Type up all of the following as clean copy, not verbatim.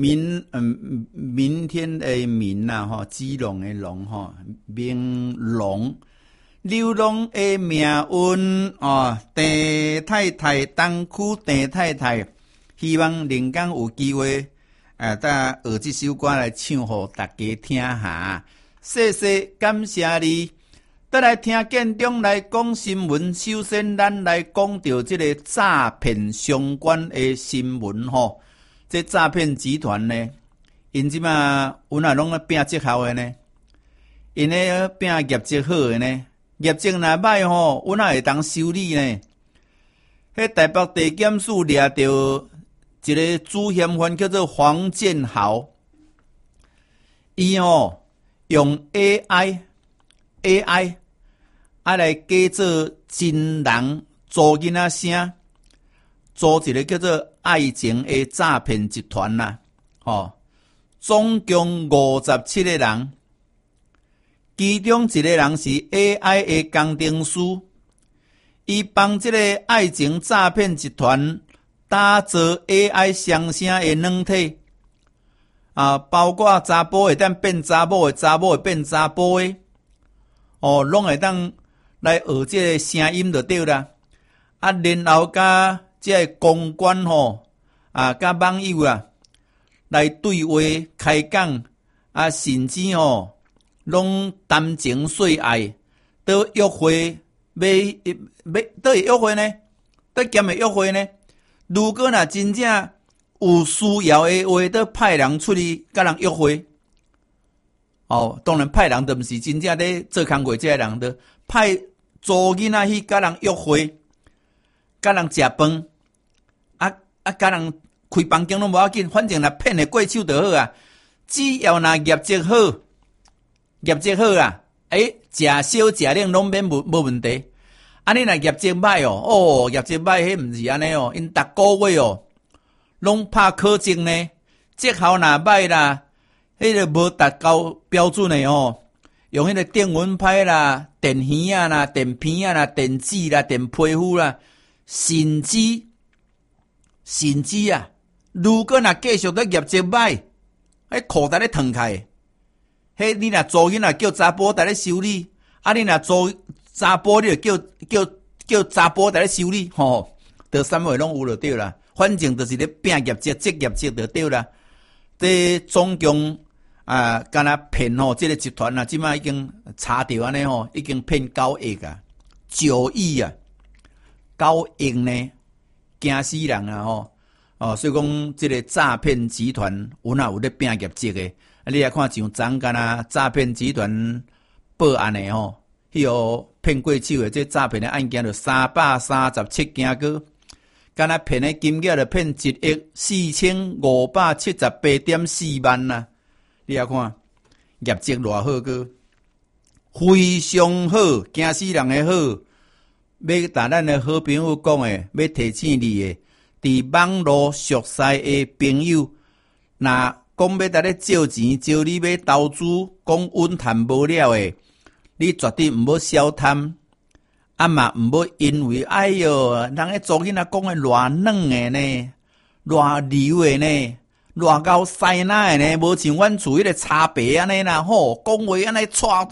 明天的明呐，吼，基隆的隆，吼，明隆，流浪的命运哦，陈太太，东区陈太太，希望人间有机会，等学这首歌来唱给大家听下。谢谢，感谢你。再来听建中来讲新闻，首先咱来讲到这个诈骗相关的新闻吼。这诈骗集团呢，因即嘛有哪拢咧拼绩效的呢？因咧拼业绩好的呢？业绩若歹吼，有哪会当修理呢？迄台北地检署掠到一个主嫌犯叫做黄建豪，伊吼用 AI 来假做真人做囡仔声，做一个叫做爱情的诈骗集团啦，总共57个人，其中一个人是 AI 的工程师，伊帮这个爱情诈骗集团打造 AI 相声的软体，包括查甫会当变查某的，查某会变查甫的，拢会当来学这个声音就对啦，然后甲这个公关甲网友来对话开讲，甚至拢谈情说爱，都约会都会约会呢，都兼会约会呢。如果若真正有需要的话，都派人出去甲人约会。当然派人都毋是真正咧做工课，这个人都派做囡仔去甲人约会，甲人食饭。甲人开房间拢无要紧，反正若骗得过手就好啊。只要若业绩好食少食冷拢免无问题。你若业绩歹业绩歹，迄毋是安尼因逐个月拢拍考证呢，绩效若歹啦，迄个无达到标准的用迄个电蚊拍啦、电耳啦、电片啦、电子啦、电皮肤啦，甚至如果若继续咧业绩歹，迄裤带咧脱开，迄你若做囡仔叫查甫带咧修理，你若做查甫你就叫查甫带咧修理，就啥物拢有就对啦。反正就是咧拼业绩、积业绩就对啦。这总共敢若骗这个集团即摆已经查到安尼已经骗9亿9亿9亿呢，惊死人所以讲这个诈骗集团有咧拼业绩的，你来看像昨敢若诈骗集团报案的迄个骗过手的这诈骗的案件就337件个，敢若骗的金额就骗1.4578.4万啦。你来看业绩偌好个，非常好，惊死人的好。要打咱的好朋友讲的，要提醒你的，伫网络熟识的朋友，若讲要带你借钱，招你要投资，讲稳赚无了的，你绝对毋好小贪，嘛毋好因为哎哟，人迄做囡仔讲的偌软的呢，偌流的呢，偌高塞那的呢，无像阮厝迄个茶白安尼啦，讲话安尼错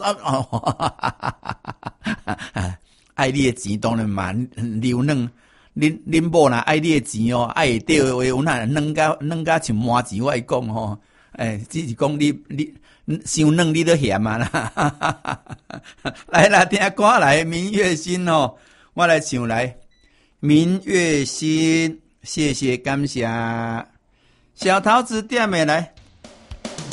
爱你的钱当然嘛流软，恁某若爱你的钱爱会对的话，有哪软甲像麻钱，我会讲只是讲你伤软你都嫌啦。来啦，听歌来，明月心我来唱来，明月心，谢谢感谢，小桃子点的来。